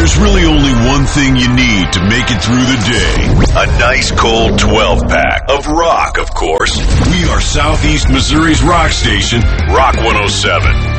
There's really only one thing you need to make it through the day. A nice cold 12-pack of rock, of course. We are Southeast Missouri's rock station, Rock 107.